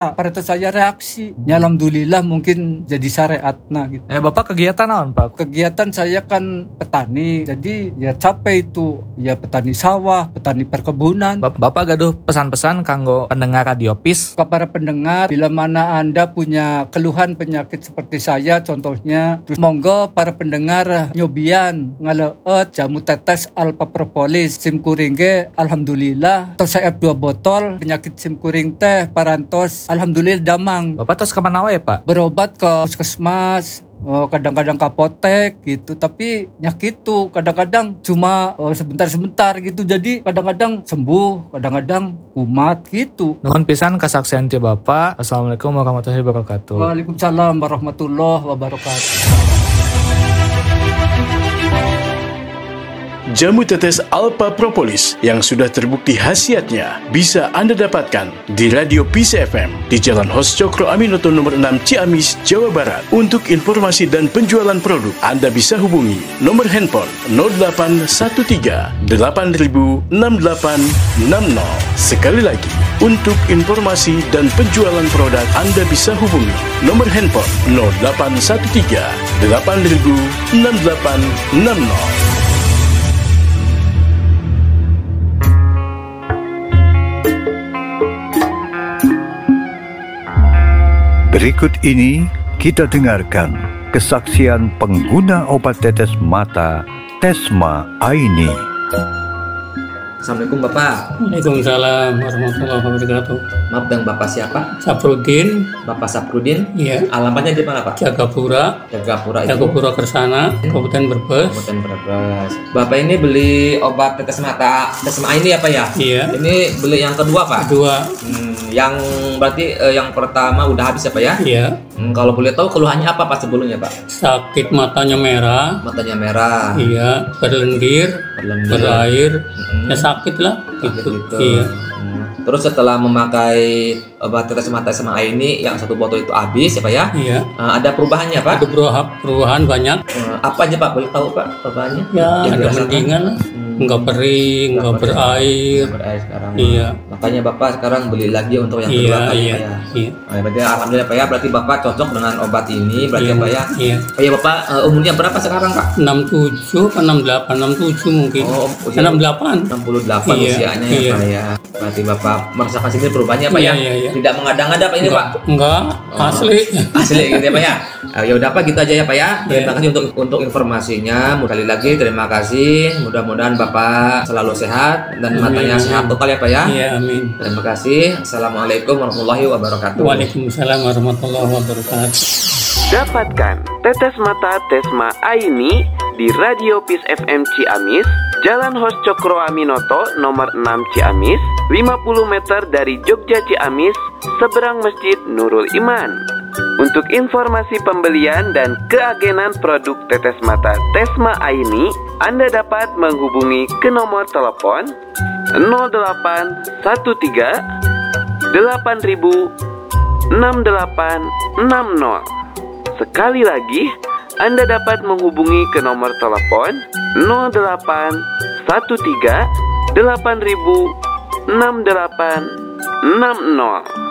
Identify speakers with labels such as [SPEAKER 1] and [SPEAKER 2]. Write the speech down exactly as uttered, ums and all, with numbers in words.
[SPEAKER 1] Pada saya reaksi, ya alhamdulillah mungkin jadi syariatna gitu.
[SPEAKER 2] Eh Bapak kegiatan naon Pak?
[SPEAKER 1] Kegiatan saya kan petani, jadi ya capek itu, ya petani sawah, petani perkebunan.
[SPEAKER 2] Bapak gaduh pesan-pesan kanggo pendengar Radio Peace.
[SPEAKER 1] Ke para pendengar, bila mana Anda punya keluhan penyakit seperti saya contohnya, terus monggo para pendengar nyobian ngaleut jamu tetes alpha propolis sim kuring ge alhamdulillah tos saya dua botol penyakit sim kuring teh parantos alhamdulillah damang.
[SPEAKER 2] Bapak tos kemana wae Pak?
[SPEAKER 1] Berobat ke puskesmas, oh, kadang-kadang ke apotek gitu, tapi nyakit tuh kadang-kadang cuma oh, sebentar-sebentar gitu, jadi kadang-kadang sembuh, kadang-kadang kumat gitu.
[SPEAKER 2] Nuhun pisan kasaksian ti Bapak. Assalamualaikum warahmatullahi wabarakatuh.
[SPEAKER 1] Waalaikumsalam warahmatullahi wabarakatuh.
[SPEAKER 3] Jamu tetes Alpha Propolis yang sudah terbukti khasiatnya bisa Anda dapatkan di Radio Peace F M di Jalan Hos Cokro Aminoto nomor enam Ciamis, Jawa Barat. Untuk informasi dan penjualan produk, Anda bisa hubungi nomor handphone nol delapan satu tiga delapan nol enam delapan enam nol. Sekali lagi, untuk informasi dan penjualan produk, Anda bisa hubungi nomor handphone nol delapan satu tiga delapan nol enam delapan enam nol.
[SPEAKER 4] Berikut ini kita dengarkan kesaksian pengguna obat tetes mata Tesma Aini.
[SPEAKER 5] Assalamualaikum Bapak.
[SPEAKER 6] Waalaikumsalam warahmatullahi wabarakatuh.
[SPEAKER 5] Maaf, dengan Bapak siapa?
[SPEAKER 6] Saprudin.
[SPEAKER 5] Bapak Saprudin?
[SPEAKER 6] Iya.
[SPEAKER 5] Alamatnya di mana Pak?
[SPEAKER 6] Jagapura.
[SPEAKER 5] Jagapura itu?
[SPEAKER 6] Jagapura Kersana, Kabupaten Brebes.
[SPEAKER 5] Kabupaten Brebes. Bapak ini beli obat tetes mata Tesma ini apa ya?
[SPEAKER 6] Iya.
[SPEAKER 5] Ini beli yang kedua Pak?
[SPEAKER 6] Kedua.
[SPEAKER 5] Hmm, yang berarti eh, yang pertama udah habis ya Pak ya?
[SPEAKER 6] Iya.
[SPEAKER 5] Hmm, kalau boleh tahu keluhannya apa Pak sebelumnya Pak?
[SPEAKER 6] Sakit matanya merah.
[SPEAKER 5] Matanya merah.
[SPEAKER 6] Iya. Berlendir.
[SPEAKER 5] Berlendir.
[SPEAKER 6] Berair.
[SPEAKER 5] Hmm.
[SPEAKER 6] Ya sakit lah.
[SPEAKER 5] Sakit
[SPEAKER 6] Gitu.
[SPEAKER 5] gitu.
[SPEAKER 6] Iya.
[SPEAKER 5] Hmm. Terus setelah memakai obat tetes mata Tesma ini yang satu botol itu habis ya Pak ya?
[SPEAKER 6] Iya.
[SPEAKER 5] Uh, ada perubahannya Pak?
[SPEAKER 6] Ada perubahan, perubahan banyak.
[SPEAKER 5] Uh, apa aja Pak? Boleh tahu Pak perubahannya?
[SPEAKER 6] Ya,
[SPEAKER 5] Yang
[SPEAKER 6] ada
[SPEAKER 5] dirasakan?
[SPEAKER 6] mendingan lah.
[SPEAKER 5] Hmm.
[SPEAKER 6] Enggak kering, enggak berair.
[SPEAKER 5] Nggak berair sekarang.
[SPEAKER 6] Iya.
[SPEAKER 5] Makanya Bapak sekarang beli lagi untuk yang
[SPEAKER 6] Iya,
[SPEAKER 5] kedua kali
[SPEAKER 6] iya,
[SPEAKER 5] Pak ya.
[SPEAKER 6] iya.
[SPEAKER 5] Nah, berarti alhamdulillah Pak ya, berarti Bapak cocok dengan obat ini berarti
[SPEAKER 6] Iya,
[SPEAKER 5] Pak ya.
[SPEAKER 6] iya.
[SPEAKER 5] Oh iya Bapak, uh, umurnya berapa sekarang Pak?
[SPEAKER 6] enam puluh tujuh atau enam puluh delapan, enam puluh tujuh mungkin.
[SPEAKER 5] Oh, usia
[SPEAKER 6] enam puluh delapan.
[SPEAKER 5] enam puluh delapan
[SPEAKER 6] Iya,
[SPEAKER 5] usianya ya
[SPEAKER 6] iya.
[SPEAKER 5] Pak ya. Berarti Bapak merasakan sini perubahannya Pak
[SPEAKER 6] Iya,
[SPEAKER 5] ya.
[SPEAKER 6] iya, iya.
[SPEAKER 5] Tidak mengada-ngada Pak ini Pak.
[SPEAKER 6] Enggak,
[SPEAKER 5] Oh.
[SPEAKER 6] asli.
[SPEAKER 5] Asli gitu ya Pak ya. Uh, ya udah Pak, gitu aja ya Pak ya. Terima
[SPEAKER 6] Iya.
[SPEAKER 5] kasih untuk untuk informasinya. Sekali lagi terima kasih. Mudah-mudahan Bapak selalu sehat dan
[SPEAKER 6] Amin,
[SPEAKER 5] matanya
[SPEAKER 6] amin.
[SPEAKER 5] sehat total ya Pak ya.
[SPEAKER 6] Iya, amin.
[SPEAKER 5] Terima kasih. Assalamualaikum warahmatullahi wabarakatuh.
[SPEAKER 6] Waalaikumsalam warahmatullahi wabarakatuh.
[SPEAKER 7] Dapatkan tetes mata Tesma Aini di Radio Peace F M Ciamis, Jalan Hos Cokro Aminoto nomor enam Ciamis, lima puluh meter dari Jogja Ciamis, seberang Masjid Nurul Iman. Untuk informasi pembelian dan keagenan produk tetes mata Tesma Aini, Anda dapat menghubungi ke nomor telepon nol delapan satu tiga delapan nol enam delapan enam nol. Sekali lagi, Anda dapat menghubungi ke nomor telepon nol delapan satu tiga delapan nol enam delapan enam nol.